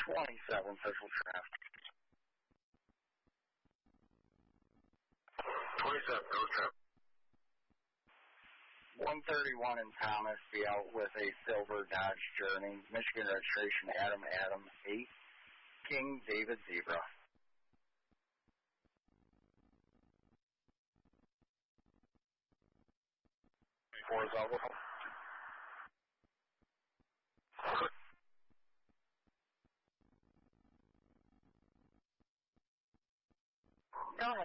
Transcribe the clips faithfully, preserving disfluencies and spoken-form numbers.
twenty-seven, visual traffic. twenty-seven, no traffic. one thirty-one in Thomas, be out with a silver Dodge Journey, Michigan registration Adam Adam eight, King David Zebra. Four is out. Go ahead.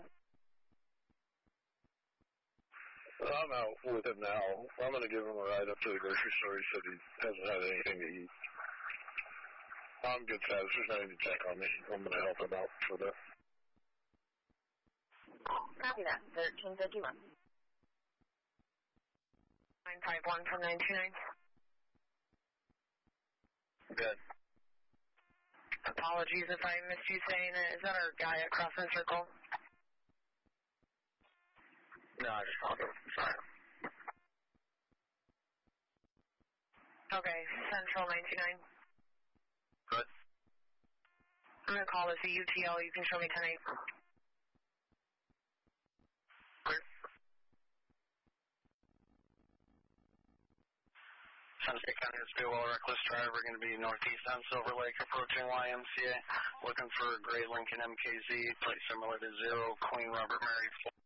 I'm out with him now. I'm going to give him a ride up to the grocery store. He said he hasn't had anything to eat. I'm good status. There's nothing to check on me. I'm going to help him out for that. Copy that. thirteen fifty-one. nine five one from nine two nine. Good. Apologies if I missed you saying it. Is that our guy at Crossman Circle? No, I just called him. Sorry. Okay, Central nine two nine. Good. I'm going to call this a U T L. You can show me ten eight. Clear. Sunset County, this be a well-reckless driver, going to be northeast on Silver Lake, approaching Y M C A, looking for a gray Lincoln M K Z, plate similar to zero, Queen Robert Mary.